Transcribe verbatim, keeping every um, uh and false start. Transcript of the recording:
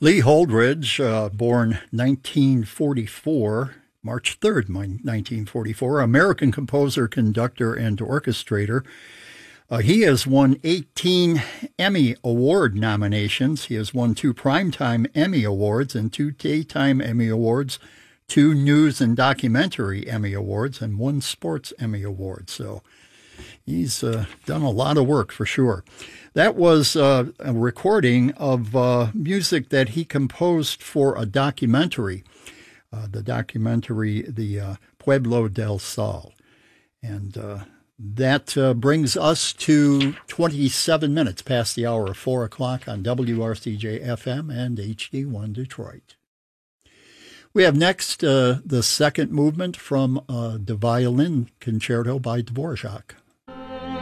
Lee Holdridge, uh, born nineteen forty-four, March third, nineteen forty-four, American composer, conductor, and orchestrator. Uh, he has won eighteen Emmy Award nominations. He has won two Primetime Emmy Awards and two Daytime Emmy Awards, two News and Documentary Emmy Awards, and one Sports Emmy Award. So he's uh, done a lot of work for sure. That was uh, a recording of uh, music that he composed for a documentary, uh, the documentary, the uh, Pueblo del Sol. And uh, that uh, brings us to twenty-seven minutes past the hour of four o'clock on W R C J F M and H D one Detroit. We have next uh, the second movement from uh, the Violin Concerto by Dvorak.